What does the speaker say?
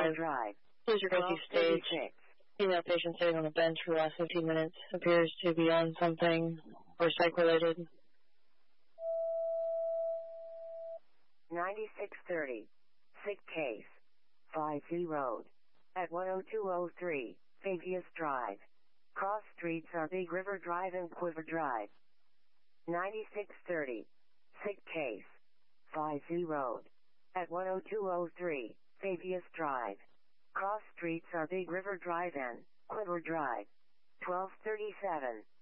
Drive. Please regard the stage. Female patient sitting on a bench for the last 15 minutes. Appears to be on something or psych-related. 9630. Sick case. 50 Road. At 10203, Fabius Drive. Cross streets are Big River Drive and Quiver Drive. 9630. Sick case. 50 Road. At 10203, Fabius Drive. Cross streets are Big River Drive and Quiver Drive. 1237.